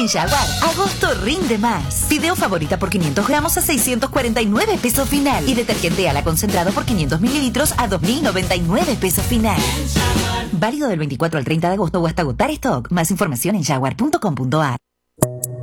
En Jaguar, agosto rinde más. Fideo favorita por 500 gramos a 649 pesos final. Y detergente ala concentrado por 500 mililitros a 2.099 pesos final. Válido del 24 al 30 de agosto o hasta agotar stock. Más información en jaguar.com.ar.